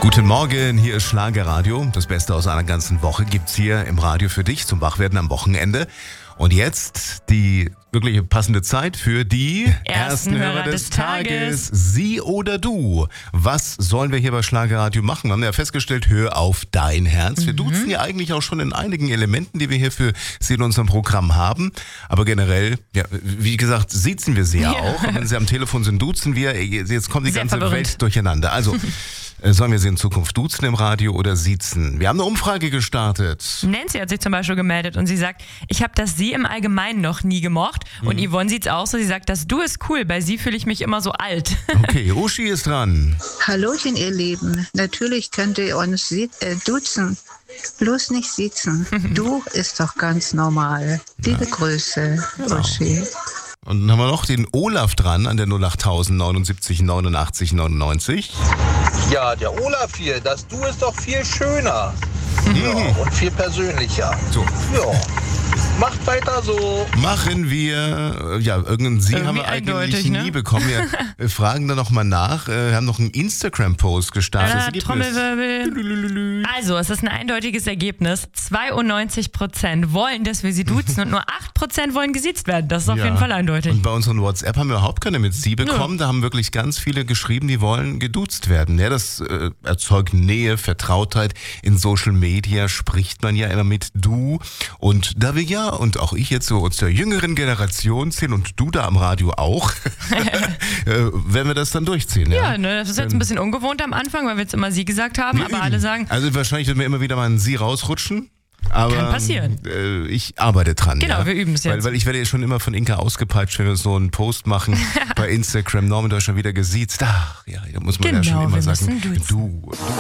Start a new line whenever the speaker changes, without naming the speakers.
Guten Morgen, hier ist Schlagerradio. Das Beste aus einer ganzen Woche gibt's hier im Radio für dich zum Wachwerden am Wochenende. Und jetzt die wirkliche passende Zeit für die
ersten Hörer des Tages.
Sie oder du. Was sollen wir hier bei Schlagerradio machen? Wir haben ja festgestellt, hör auf dein Herz. Wir duzen ja eigentlich auch schon in einigen Elementen, die wir hier für Sie in unserem Programm haben. Aber generell, ja, wie gesagt, siezen wir sie ja auch. Und wenn sie am Telefon sind, duzen wir. Jetzt kommt die
Sehr
ganze
verwirrend.
Welt durcheinander. Also, sollen wir sie in Zukunft duzen im Radio oder siezen? Wir haben eine Umfrage gestartet.
Nancy hat sich zum Beispiel gemeldet und sie sagt, ich habe das Sie im Allgemeinen noch nie gemocht. Und Yvonne sieht's auch so, sie sagt, das Du ist cool, bei Sie fühle ich mich immer so alt.
Okay, Uschi ist dran.
Hallöchen, ihr Lieben. Natürlich könnt ihr uns duzen, bloß nicht siezen. Du ist doch ganz normal. Liebe Grüße, Uschi.
Und dann haben wir noch den Olaf dran an der 08000 79 89 99.
Ja, der Olaf hier, das Du ist doch viel schöner. Ja, und viel persönlicher.
So.
Ja, macht weiter so.
Machen wir, ja, irgendeinen Sie haben wir eigentlich
eindeutig,
nie
ne?
bekommen. Wir fragen da nochmal nach. Wir haben noch einen Instagram-Post gestartet. Das Ergebnis.
Trommelwirbel. Also, es ist ein eindeutiges Ergebnis. 92% wollen, dass wir sie duzen und nur 8% wollen gesiezt werden. Das ist auf jeden Fall eindeutig.
Und bei unseren WhatsApp haben wir überhaupt keine mit Sie bekommen. Da haben wirklich ganz viele geschrieben, die wollen geduzt werden. Ja, das erzeugt Nähe, Vertrautheit. In Social Media spricht man ja immer mit Du. Und da wir ja, und auch ich jetzt so aus der jüngeren Generation zählen und du da am Radio auch, werden wir das dann durchziehen.
Ja, ne, das ist jetzt ein bisschen ungewohnt am Anfang, weil wir jetzt immer Sie gesagt haben, aber alle sagen,
Also wahrscheinlich wird mir immer wieder mal ein Sie rausrutschen. Aber,
Kann passieren.
Ich arbeite dran.
Genau,
ja.
wir üben es jetzt.
Weil ich werde ja schon immer von Inka ausgepeitscht, wenn wir so einen Post machen bei Instagram. Norman, du hast schon wieder gesiezt. Ach, ja, da muss man ja schon
Genau,
immer
wir
sagen,
müssen duzen.
du.